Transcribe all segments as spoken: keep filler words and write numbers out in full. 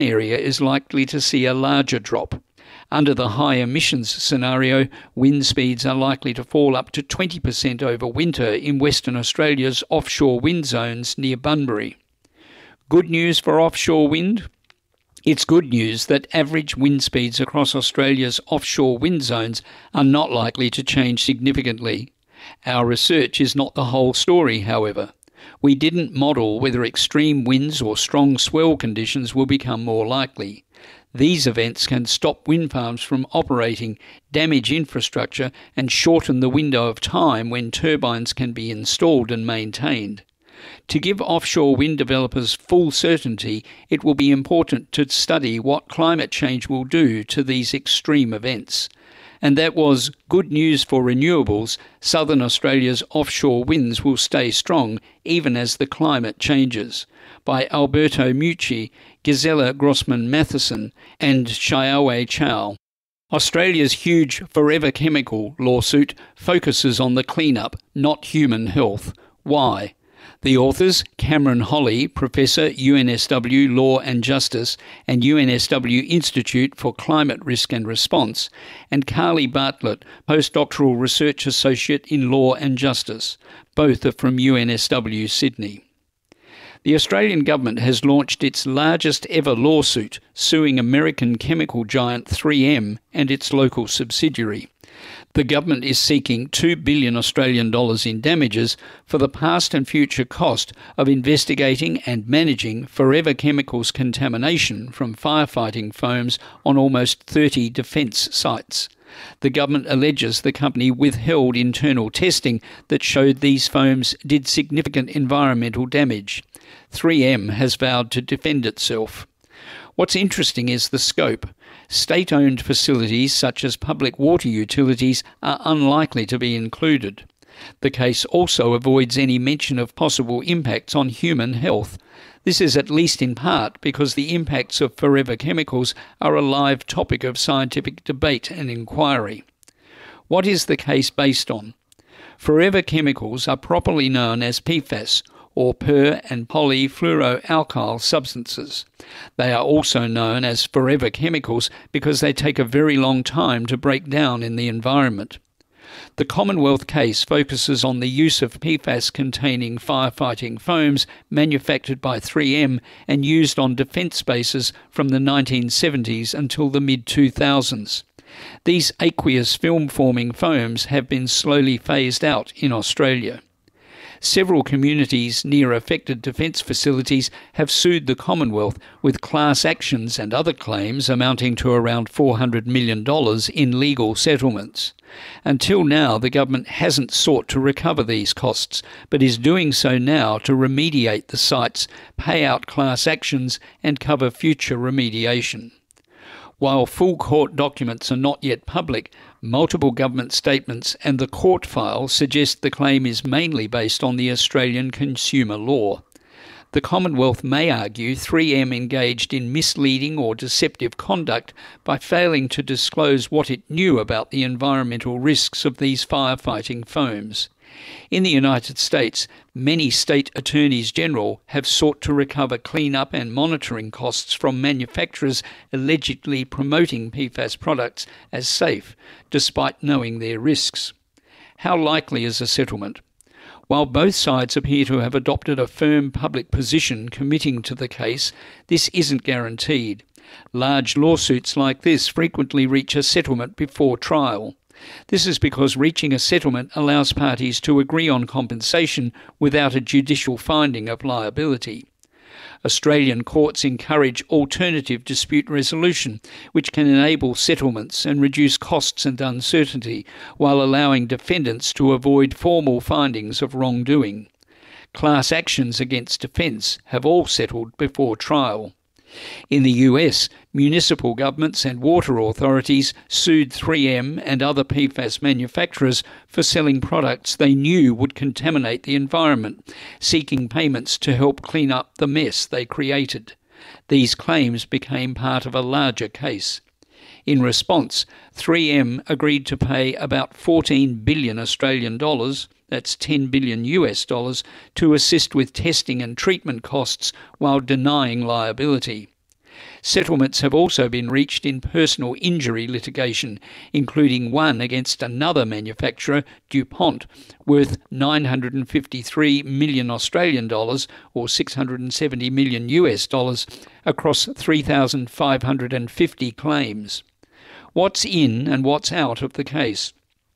area is likely to see a larger drop. Under the high emissions scenario, wind speeds are likely to fall up to twenty percent over winter in Western Australia's offshore wind zones near Bunbury. Good news for offshore wind? It's good news that average wind speeds across Australia's offshore wind zones are not likely to change significantly. Our research is not the whole story, however. We didn't model whether extreme winds or strong swell conditions will become more likely. These events can stop wind farms from operating, damage infrastructure, and shorten the window of time when turbines can be installed and maintained. To give offshore wind developers full certainty, it will be important to study what climate change will do to these extreme events. And that was good news for renewables. Southern Australia's offshore winds will stay strong even as the climate changes. By Alberto Mucci, Gisela Grossman-Matheson and Xiaowei Chow. Australia's huge Forever Chemical lawsuit focuses on the cleanup, not human health. Why? The authors, Cameron Holly, Professor, U N S W Law and Justice and U N S W Institute for Climate Risk and Response, and Carly Bartlett, Postdoctoral Research Associate in Law and Justice. Both are from U N S W Sydney. The Australian government has launched its largest ever lawsuit, suing American chemical giant three M and its local subsidiary. The government is seeking two billion Australian dollars in damages for the past and future cost of investigating and managing Forever Chemicals contamination from firefighting foams on almost thirty defence sites. The government alleges the company withheld internal testing that showed these foams did significant environmental damage. three M has vowed to defend itself. What's interesting is the scope. State-owned facilities such as public water utilities are unlikely to be included. The case also avoids any mention of possible impacts on human health. This is at least in part because the impacts of Forever Chemicals are a live topic of scientific debate and inquiry. What is the case based on? Forever Chemicals are properly known as P FAS, or per- and polyfluoroalkyl substances. They are also known as forever chemicals because they take a very long time to break down in the environment. The Commonwealth case focuses on the use of P FAS-containing firefighting foams manufactured by three M and used on defence bases from the nineteen seventies until the mid two thousands. These aqueous film-forming foams have been slowly phased out in Australia. Several communities near affected defence facilities have sued the Commonwealth with class actions and other claims amounting to around four hundred million dollars in legal settlements. Until now, the government hasn't sought to recover these costs, but is doing so now to remediate the sites, pay out class actions and cover future remediation. While full court documents are not yet public, multiple government statements and the court file suggest the claim is mainly based on the Australian consumer law. The Commonwealth may argue three M engaged in misleading or deceptive conduct by failing to disclose what it knew about the environmental risks of these firefighting foams. In the United States, many state attorneys general have sought to recover clean-up and monitoring costs from manufacturers allegedly promoting P FAS products as safe, despite knowing their risks. How likely is a settlement? While both sides appear to have adopted a firm public position committing to the case, this isn't guaranteed. Large lawsuits like this frequently reach a settlement before trial. This is because reaching a settlement allows parties to agree on compensation without a judicial finding of liability. Australian courts encourage alternative dispute resolution, which can enable settlements and reduce costs and uncertainty, while allowing defendants to avoid formal findings of wrongdoing. Class actions against defence have all settled before trial. In the U S, municipal governments and water authorities sued three M and other P FAS manufacturers for selling products they knew would contaminate the environment, seeking payments to help clean up the mess they created. These claims became part of a larger case. In response, three M agreed to pay about fourteen billion Australian dollars, that's ten billion U S dollars, to assist with testing and treatment costs while denying liability. Settlements have also been reached in personal injury litigation, including one against another manufacturer, DuPont, worth nine hundred fifty-three million Australian dollars or six hundred seventy million U S dollars across three thousand five hundred fifty claims. What's in and what's out of the case?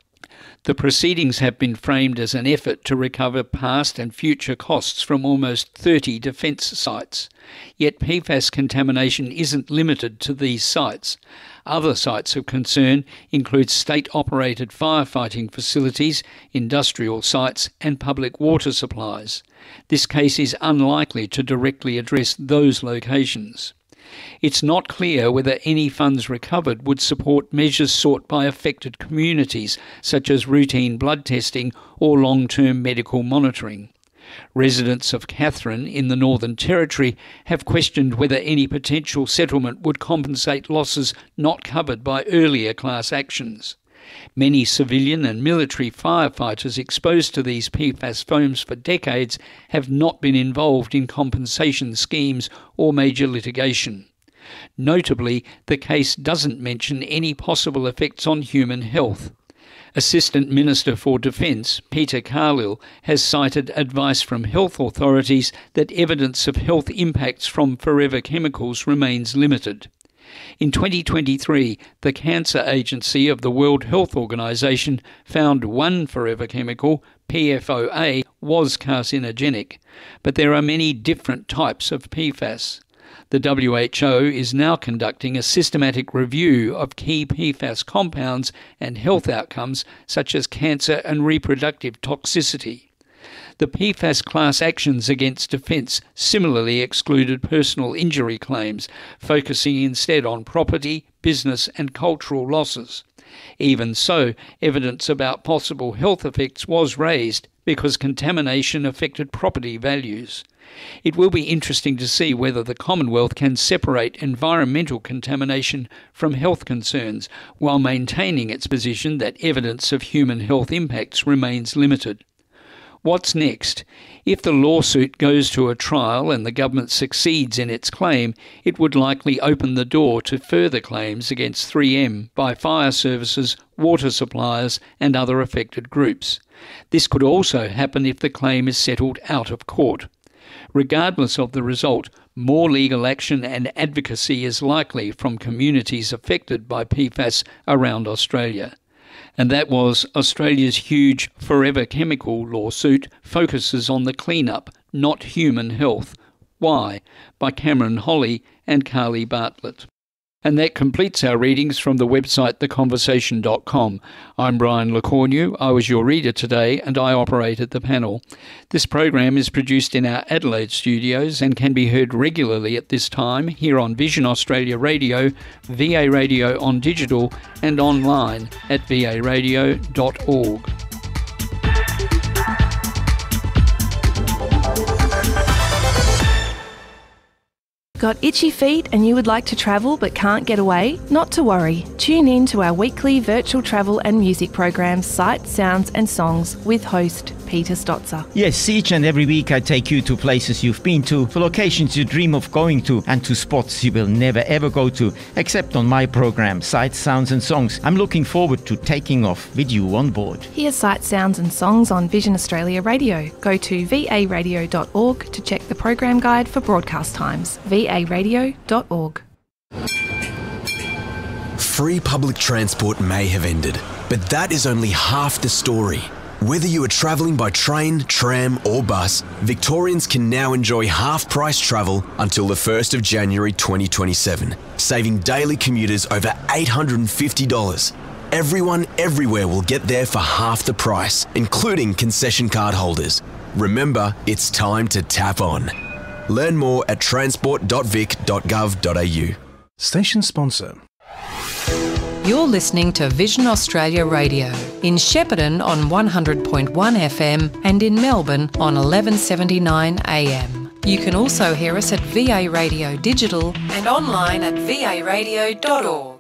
The proceedings have been framed as an effort to recover past and future costs from almost thirty defence sites. Yet P FAS contamination isn't limited to these sites. Other sites of concern include state-operated firefighting facilities, industrial sites and public water supplies. This case is unlikely to directly address those locations. It's not clear whether any funds recovered would support measures sought by affected communities, such as routine blood testing or long-term medical monitoring. Residents of Katherine in the Northern Territory have questioned whether any potential settlement would compensate losses not covered by earlier class actions. Many civilian and military firefighters exposed to these P FAS foams for decades have not been involved in compensation schemes or major litigation. Notably, the case doesn't mention any possible effects on human health. Assistant Minister for Defence, Peter Carlill, has cited advice from health authorities that evidence of health impacts from forever chemicals remains limited. In twenty twenty-three, the Cancer Agency of the World Health Organization found one forever chemical, P F O A, was carcinogenic, but there are many different types of P FAS. The W H O is now conducting a systematic review of key P FAS compounds and health outcomes such as cancer and reproductive toxicity. The P FAS class actions against defence similarly excluded personal injury claims, focusing instead on property, business and cultural losses. Even so, evidence about possible health effects was raised because contamination affected property values. It will be interesting to see whether the Commonwealth can separate environmental contamination from health concerns while maintaining its position that evidence of human health impacts remains limited. What's next? If the lawsuit goes to a trial and the government succeeds in its claim, it would likely open the door to further claims against three M by fire services, water suppliers and other affected groups. This could also happen if the claim is settled out of court. Regardless of the result, more legal action and advocacy is likely from communities affected by P FAS around Australia. And that was Australia's huge Forever Chemical lawsuit focuses on the clean-up, not human health. Why? By Cameron Holly and Carly Bartlett. And that completes our readings from the website the conversation dot com. I'm Brian LeCornu. I was your reader today and I operated the panel. This program is produced in our Adelaide studios and can be heard regularly at this time here on Vision Australia Radio, V A Radio on digital and online at v a radio dot org. Got itchy feet and you would like to travel but can't get away? Not to worry. Tune in to our weekly virtual travel and music programs, Sights, Sounds and Songs with host Peter Stotzer. Yes, each and every week I take you to places you've been to, for locations you dream of going to, and to spots you will never ever go to, except on my program, Sights, Sounds and Songs. I'm looking forward to taking off with you on board. Hear Sights, Sounds and Songs on Vision Australia Radio. Go to v a radio dot org to check the program guide for broadcast times. v a radio dot org. Free public transport may have ended, but that is only half the story. Whether you are travelling by train, tram or bus, Victorians can now enjoy half-price travel until the first of January twenty twenty-seven, saving daily commuters over eight hundred fifty dollars. Everyone everywhere will get there for half the price, including concession card holders. Remember, it's time to tap on. Learn more at transport dot vic dot gov dot a u. Station sponsor. You're listening to Vision Australia Radio in Shepparton on one hundred point one F M and in Melbourne on eleven seventy-nine A M. You can also hear us at V A Radio Digital and online at v a radio dot org.